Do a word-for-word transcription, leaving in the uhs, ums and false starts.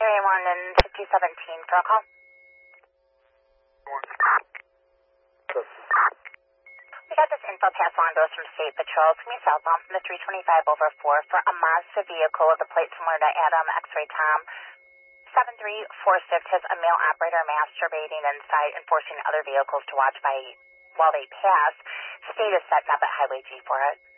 Area one and fifty seventeen for a call. We got this info pass on to us from State Patrol. It's going to be southbound from the three twenty-five over four for a Mazda vehicle with a plate similar to Adam X-Ray Tom. seven three four six has a male operator masturbating inside and forcing other vehicles to watch by while they pass. State is setting up at Highway G for it.